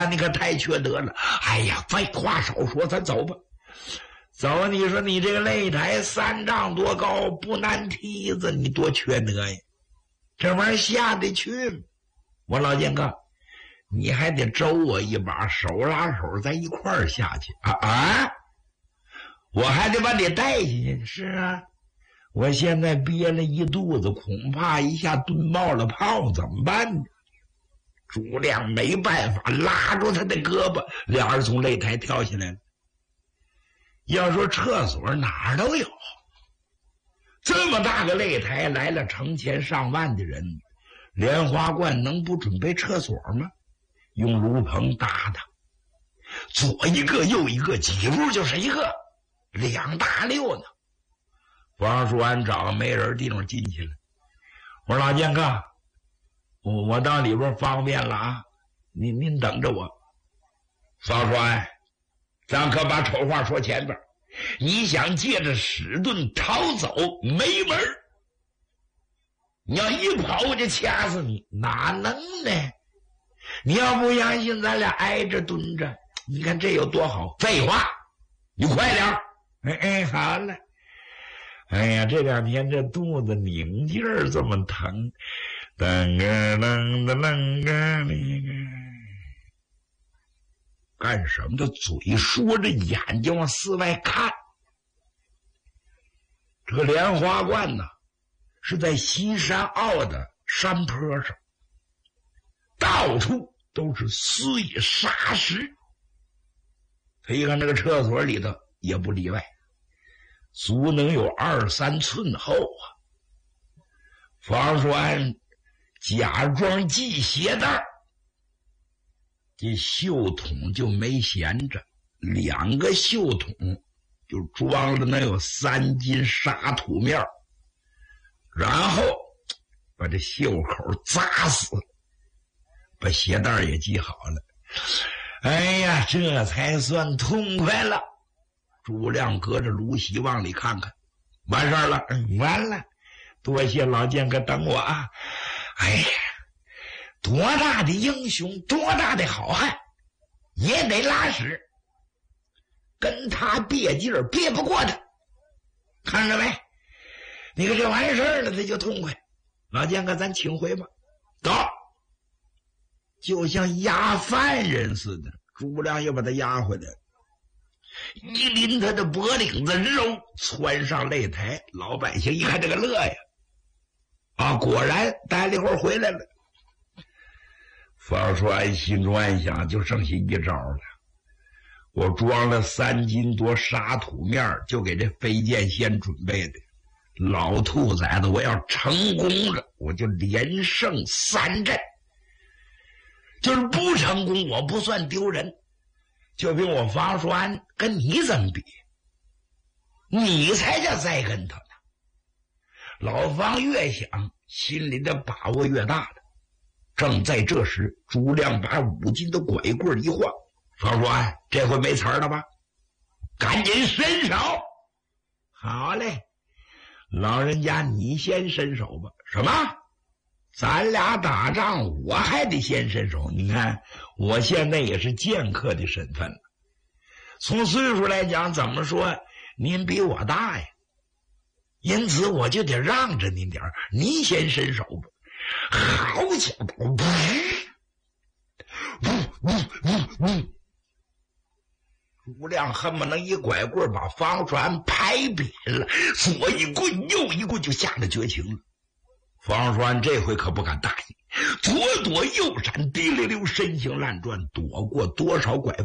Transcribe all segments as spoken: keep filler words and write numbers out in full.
你可太缺德了。哎呀，废话少说，咱走吧。走，你说你这个擂台三丈多高，不难梯子，你多缺德呀！这玩意儿下得去吗？我老剑哥，你还得周我一把，手拉手在一块儿下去啊啊！我还得把你带进去。是啊，我现在憋了一肚子，恐怕一下蹲冒了泡，怎么办呢？朱亮没办法，拉住他的胳膊，俩人从擂台跳下来了。要说厕所哪儿都有，这么大个擂台，来了成千上万的人，莲花观能不准备厕所吗？用炉棚搭的，左一个右一个，几步就是一个，两大溜呢。王叔安找个没人地方进去了。我说老剑客，我我到里边方便了啊，您您等着我。方叔安，咱可把丑话说前边，你想借着史盾逃走没门，你要一跑我就掐死你，哪能呢？你要不相信，咱俩挨着蹲着，你看这有多好。废话，你快点。哎哎，好了。哎呀，这两天这肚子拧劲儿这么疼，噔个噔的噔个那个，干什么的？嘴说着，眼睛往四外看。这个莲花观呢，是在西山坳的山坡上，到处都是碎沙石。他一看这个厕所里头也不例外，足能有二三寸厚啊。方说安假装系鞋带，这袖筒就没闲着，两个袖筒就装了能有三斤沙土面，然后把这袖口扎死，把鞋带也系好了。哎呀，这才算痛快了。朱亮隔着芦席往里看看，完事儿了。嗯，完了，多谢老剑客等我啊。哎呀，多大的英雄，多大的好汉，也得拉屎，跟他别劲儿，别不过他。看着没？你看这完事儿了，他就痛快。老剑客，咱请回吧。走。就像押犯人似的，朱亮又把他押回来了，一拎他的脖领子，肉窜上擂台。老百姓一看这个乐呀，啊，果然待了一会儿回来了。方说安心中暗想，就剩下一招了。我装了三斤多沙土面，就给这飞剑仙准备的。老兔崽子，我要成功了，我就连胜三阵。就是不成功，我不算丢人。就凭我方说安跟你怎么比？你才叫栽跟头呢。老方越想，心里的把握越大了。正在这时，朱亮把五斤的拐棍一晃，方说安，这回没词儿了吧？赶紧伸手。好嘞，老人家你先伸手吧。什么？咱俩打仗，我还得先伸手。你看我现在也是剑客的身份了，从岁数来讲，怎么说您比我大呀，因此我就得让着您点儿，您先伸手吧。好家伙，朱亮恨不能一拐棍把方传拍扁了，左一棍右一棍就下了绝情了。方栓这回可不敢大意，左躲右闪，滴溜溜身形乱转，躲过多少拐棍，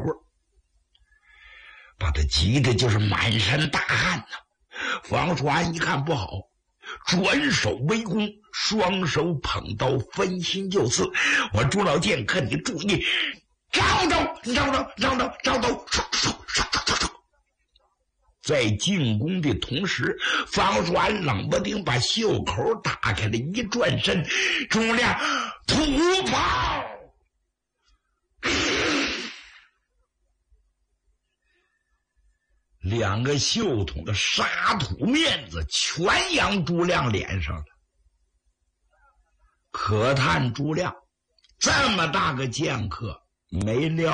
把他急的就是满身大汗呐。方栓一看不好，转手为攻，双手捧刀分心就刺。我朱老剑客，你注意，招招招招招招招招，在进攻的同时，方栓冷不丁把袖口打开了，一转身，朱亮土炮，两个袖筒的沙土面子全扬朱亮脸上了。可叹朱亮这么大个剑客， 没料